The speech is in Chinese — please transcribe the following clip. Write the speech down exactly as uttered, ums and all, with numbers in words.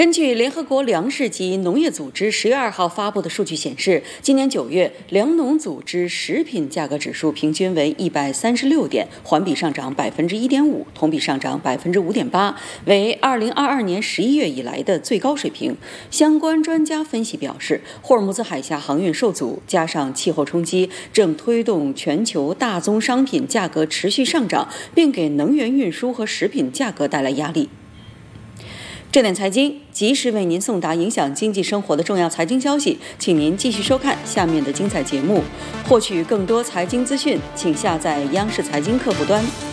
根据联合国粮食及农业组织十月二号发布的数据显示，今年九月粮农组织食品价格指数平均为一百三十六点，环比上涨百分之一点五，同比上涨百分之五点八，为二零二二年十一月以来的最高水平。相关专家分析表示，霍尔木兹海峡航运受阻，加上气候冲击，正推动全球大宗商品价格持续上涨，并给能源运输和食品价格带来压力。这点财经及时为您送达影响经济生活的重要财经消息，请您继续收看下面的精彩节目。获取更多财经资讯，请下载央视财经客户端。